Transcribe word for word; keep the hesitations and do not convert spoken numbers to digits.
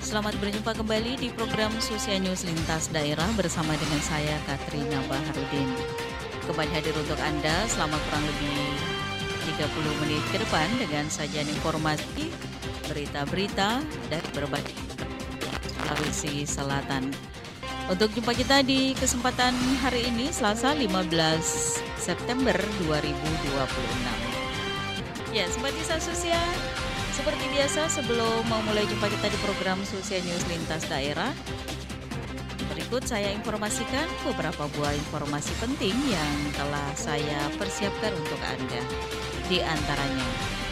Selamat berjumpa kembali di program Susia News Lintas Daerah bersama dengan saya Katrina Baharudin. Kembali hadir untuk Anda selama kurang lebih tiga puluh menit ke depan dengan sajian informasi, berita-berita dari berbagai Sulawesi Selatan. Untuk jumpa kita di kesempatan hari ini Selasa lima belas September dua ribu dua puluh enam. Ya, simpatisan Susia, seperti biasa sebelum memulai jumpa kita di program Susia News Lintas Daerah, berikut saya informasikan beberapa buah informasi penting yang telah saya persiapkan untuk Anda. Di antaranya,